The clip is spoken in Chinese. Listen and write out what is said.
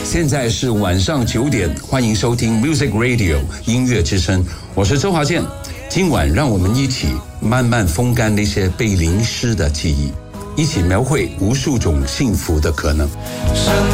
现在是晚上9点，欢迎收听 Music Radio 音乐之声，我是周华健。今晚让我们一起慢慢风干那些被淋湿的记忆，一起描绘无数种幸福的可能。